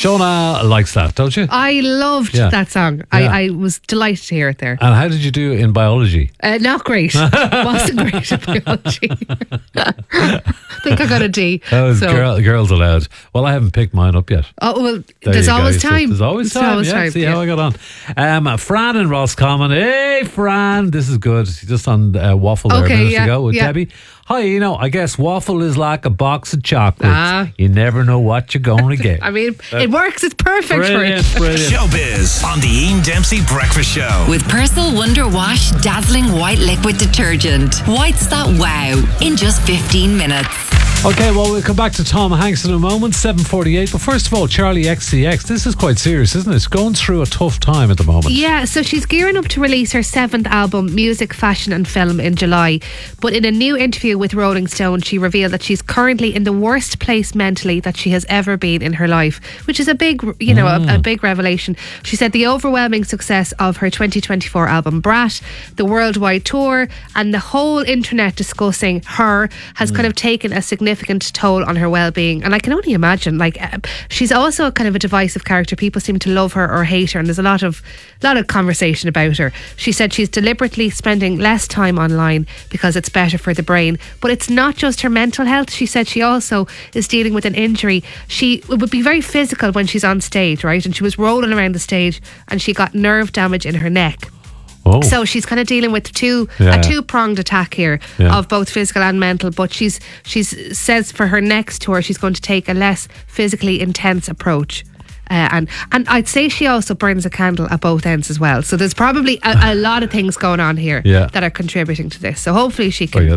Jonah likes that, don't you? I loved that song. I was delighted to hear it there. And how did you do in biology? Not great. Wasn't great at biology. I think I got a D. That was girls allowed. Well, I haven't picked mine up yet. Oh, well, there's always time. There's always time. See how I got on. Fran and Roscommon. Hey, Fran. This is good. Just on Waffle there a minute ago with Debbie. Hi, I guess waffle is like a box of chocolates. You never know what you're going to get. I mean, it works. It's perfect brilliant, for it. Brilliant. Showbiz on the Ian Dempsey Breakfast Show. With Persil Wonder Wash Dazzling White Liquid Detergent. Whites that wow in just 15 minutes. Okay, well, we'll come back to Tom Hanks in a moment, 7:48. But first of all, Charlie XCX. This is quite serious, isn't it? It's going through a tough time at the moment. Yeah, so she's gearing up to release her 7th album, Music, Fashion and Film, in July. But in a new interview with Rolling Stone, she revealed that she's currently in the worst place mentally that she has ever been in her life, which is a big, a big revelation. She said the overwhelming success of her 2024 album, Brat, the worldwide tour, and the whole internet discussing her has kind of taken a significant toll on her well-being. And I can only imagine, she's also kind of a divisive character. People seem to love her or hate her, and there's a lot of conversation about her. She said she's deliberately spending less time online because it's better for the brain. But it's not just her mental health. She said she also is dealing with an injury. It would be very physical when she's on stage, right? And she was rolling around the stage and she got nerve damage in her neck. Oh. So she's kind of dealing with a two-pronged attack here of both physical and mental. But she's says for her next tour she's going to take a less physically intense approach. And I'd say she also burns a candle at both ends as well. So there's probably a lot of things going on here that are contributing to this. So hopefully she can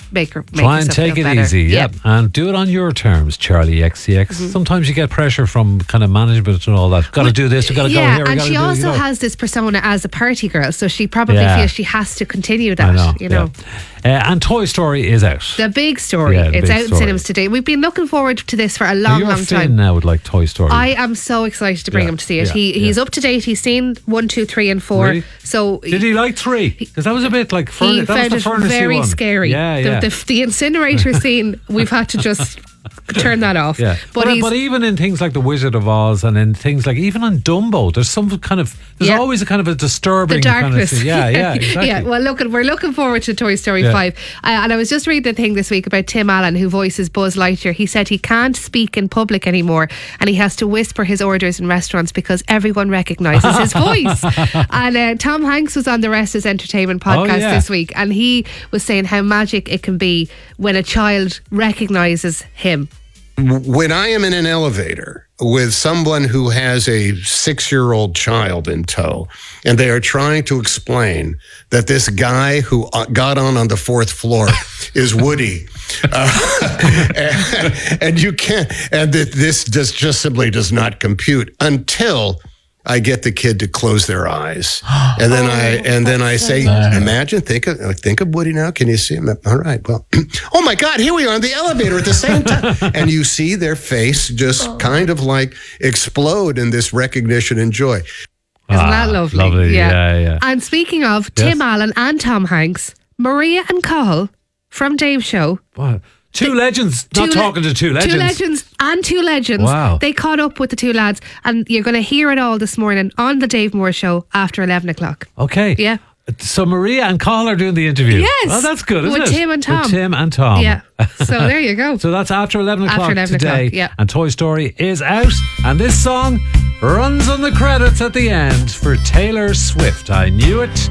try and take it easy, and do it on your terms, Charlie XCX. Sometimes you get pressure from kind of management and all that. Got to do this, we got to go here. And she also has this persona as a party girl, so she probably feels she has to continue that. I know. And Toy Story is out. The big story. It's out in cinemas today. We've been looking forward to this for a long time. Now would like Toy Story. I am so excited to bring him to see it. He's up to date. He's seen 1, 2, 3 and 4. Really? So did he like 3? Because that was a bit like he found it very scary. The incinerator scene, we've had to just turn that off. Yeah. But even in things like The Wizard of Oz and in things like even on Dumbo, there's some kind of always a kind of a disturbing the darkness. Kind of thing. Exactly. Yeah, well, we're looking forward to Toy Story 5. And I was just reading a thing this week about Tim Allen, who voices Buzz Lightyear. He said he can't speak in public anymore and he has to whisper his orders in restaurants because everyone recognises his voice. And Tom Hanks was on the Restless Entertainment podcast this week, and he was saying how magic it can be when a child recognises him. When I am in an elevator with someone who has a 6-year-old child in tow, and they are trying to explain that this guy who got on the 4th floor is Woody, and you can't, and that this just simply does not compute until I get the kid to close their eyes, and then I say, imagine, think of Woody now. Can you see him? All right. Well, oh my God, here we are in the elevator at the same time, and you see their face just kind of like explode in this recognition and joy. Isn't that lovely? Lovely. Yeah. And speaking of Tim Allen and Tom Hanks, Maria and Cathal from Dave's show. What? Two legends. Not talking to two legends. 2 legends and 2 legends. Wow. They caught up with the 2 lads, and you're going to hear it all this morning on the Dave Moore Show after 11 o'clock. Okay. Yeah. So Maria and Cathal are doing the interview. Yes. Oh, that's good, isn't it? With Tim and Tom. With Tim and Tom. Yeah. So there you go. So that's after 11 o'clock after 11 today. O'clock, yeah. And Toy Story is out. And this song runs on the credits at the end for Taylor Swift. I knew it.